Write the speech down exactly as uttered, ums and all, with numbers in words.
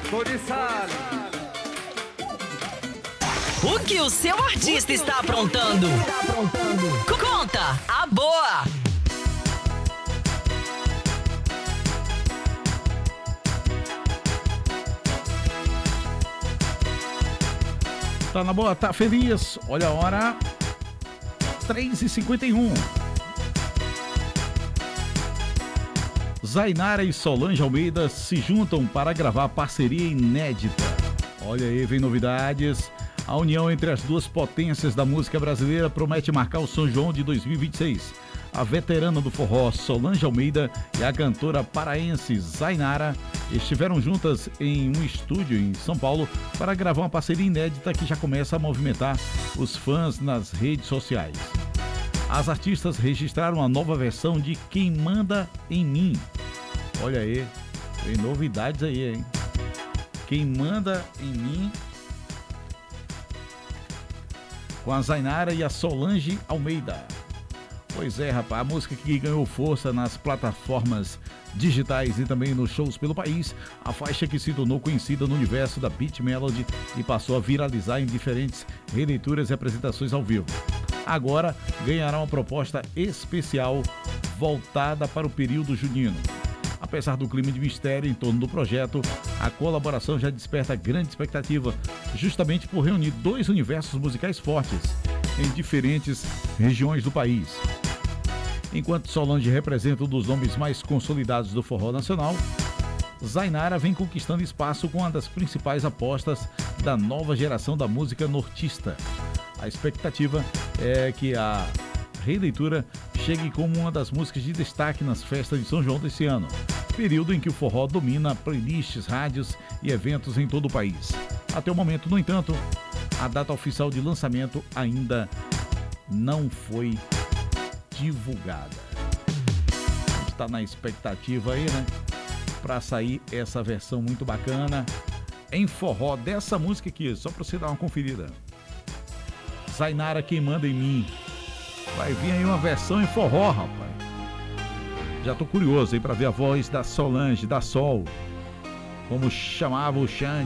O que o seu artista está aprontando? Conta a boa! Tá na boa, tá feliz? Olha a hora, três e cinquenta e um. Zainara e Solange Almeida se juntam para gravar parceria inédita. Olha aí, vem novidades. A união entre as duas potências da música brasileira promete marcar o São João de dois mil e vinte e seis. A veterana do forró Solange Almeida e a cantora paraense Zainara estiveram juntas em um estúdio em São Paulo para gravar uma parceria inédita que já começa a movimentar os fãs nas redes sociais. As artistas registraram a nova versão de Quem Manda em Mim. Olha aí, tem novidades aí, hein? Quem Manda em Mim, com a Zainara e a Solange Almeida. Pois é, rapaz, a música que ganhou força nas plataformas digitais e também nos shows pelo país, a faixa que se tornou conhecida no universo da Beat Melody e passou a viralizar em diferentes releituras e apresentações ao vivo. Agora ganhará uma proposta especial voltada para o período junino. Apesar do clima de mistério em torno do projeto, a colaboração já desperta grande expectativa, justamente por reunir dois universos musicais fortes em diferentes regiões do país. Enquanto Solange representa um dos nomes mais consolidados do forró nacional, Zainara vem conquistando espaço com uma das principais apostas da nova geração da música nortista. A expectativa é que a releitura chegue como uma das músicas de destaque nas festas de São João desse ano, período em que o forró domina playlists, rádios e eventos em todo o país. Até o momento, no entanto, a data oficial de lançamento ainda não foi divulgada. A gente está na expectativa aí, né? Para sair essa versão muito bacana em forró dessa música aqui, só para você dar uma conferida. Zainara, Quem Manda em Mim. Vai vir aí uma versão em forró, rapaz. Já tô curioso aí para ver a voz da Solange, da Sol, como chamava o Xande.